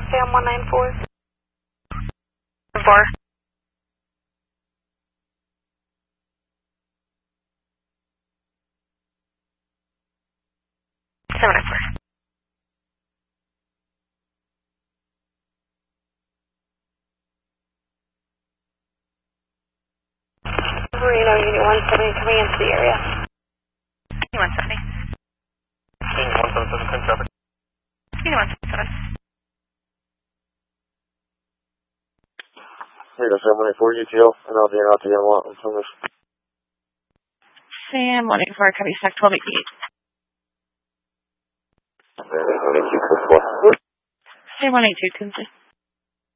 Sam 194. 4. 794. Reno, Unit 170 coming into the area. 170. Unit 177, same traffic. Unit 177. Here goes Sam 184 UTL, and I'll be out to the lot from this. Sam 184, copy, SAC 1288. Sam 182, Sam 182, Tuesday.